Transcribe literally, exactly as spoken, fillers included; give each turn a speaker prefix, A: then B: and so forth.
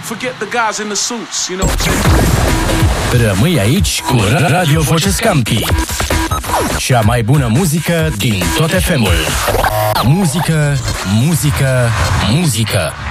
A: forget the guys in the suits, you know what I'm saying?
B: Rămâi aici cu Radio Voce Scampi. Cea mai bună muzică din tot F M-ul. Muzică, muzică, muzică.